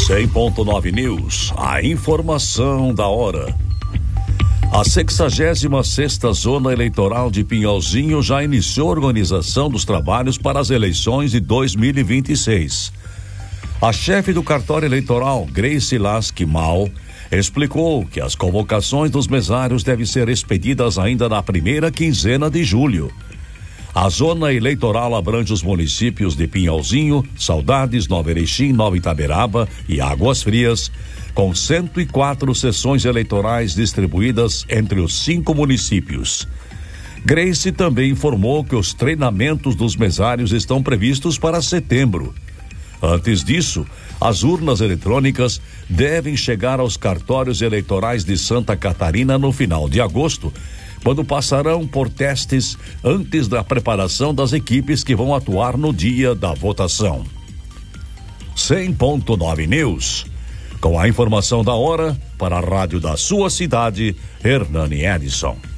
100.9 News, a informação da hora. A 66ª Zona Eleitoral de Pinhalzinho já iniciou a organização dos trabalhos para as eleições de 2026. A chefe do cartório eleitoral, Grace Lasky Mal, explicou que as convocações dos mesários devem ser expedidas ainda na primeira quinzena de julho. A zona eleitoral abrange os municípios de Pinhalzinho, Saudades, Nova Erechim, Nova Itaberaba e Águas Frias, com 104 sessões eleitorais distribuídas entre os 5 municípios. Grace também informou que os treinamentos dos mesários estão previstos para setembro. Antes disso, as urnas eletrônicas devem chegar aos cartórios eleitorais de Santa Catarina no final de agosto, quando passarão por testes antes da preparação das equipes que vão atuar no dia da votação. 100.9 News, com a informação da hora para a rádio da sua cidade, Hernani Edison.